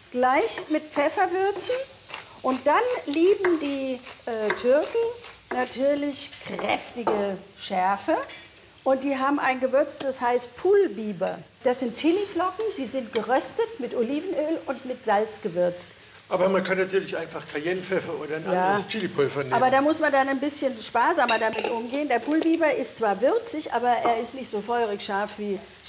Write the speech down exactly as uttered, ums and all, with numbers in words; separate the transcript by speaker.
Speaker 1: gleich mit Pfeffer würzen. Und dann lieben die äh, Türken natürlich kräftige Schärfe. Und die haben ein Gewürz, das heißt Pul Biber. Das sind Chiliflocken, die sind geröstet mit Olivenöl und mit Salz gewürzt.
Speaker 2: Aber man kann natürlich einfach Cayennepfeffer oder ein
Speaker 1: Ja.
Speaker 2: anderes Chilipulver nehmen.
Speaker 1: Aber da muss man dann ein bisschen sparsamer damit umgehen. Der Pul Biber ist zwar würzig, aber er ist nicht so feurig scharf wie